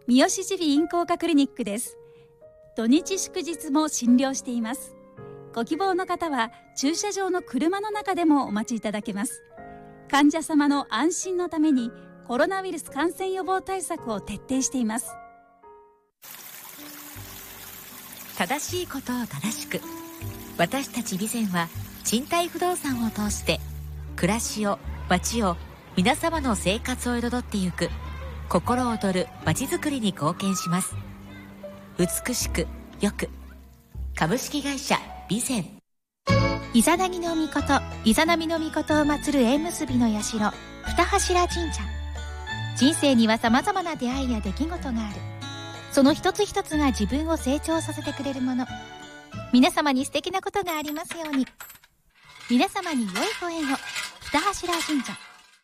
三好耳鼻咽喉科クリニックです。土日祝日も診療しています。ご希望の方は駐車場の車の中でもお待ちいただけます。患者様の安心のためにコロナウイルス感染予防対策を徹底しています。 正しいことを正しく、私たち備前は賃貸不動産を通して暮らしを、街を、皆様の生活を彩ってゆく心躍る街づくりに貢献します。美しくよく、株式会社備前。 イザナギの御事、イザナミの御事を祀る縁結びの社、二柱神社。人生には様々な出会いや出来事がある。その一つ一つが自分を成長させてくれるもの。皆様に素敵なことがありますように。皆様に良いご縁を。二柱神社。